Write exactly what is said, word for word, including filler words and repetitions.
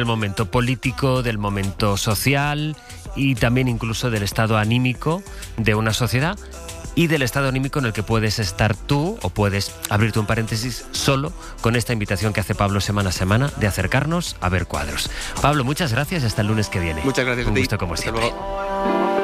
del momento político, del momento social y también incluso del estado anímico de una sociedad y del estado anímico en el que puedes estar tú, o puedes abrirte un paréntesis solo con esta invitación que hace Pablo semana a semana de acercarnos a ver cuadros. Pablo, muchas gracias, hasta el lunes que viene. Muchas gracias a ti. Un gusto como Hasta siempre. luego.